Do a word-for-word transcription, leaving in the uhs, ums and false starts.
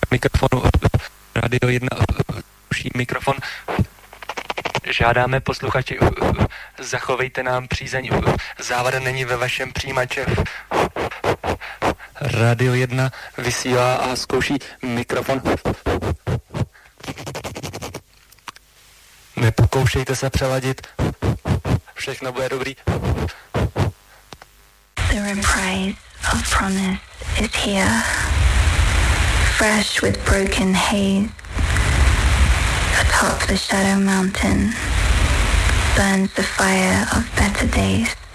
mikrofonu Radio jedna, uší mikrofon. Žádáme posluchači, zachovejte nám přízeň, závada není ve vašem přijímači. Radio jedna vysílá a zkouší mikrofon. Nepokoušejte se přeladit, všechno bude dobrý. The reprise of promise is here, fresh with broken haze. Atop the shadow mountain burns the fire of better days.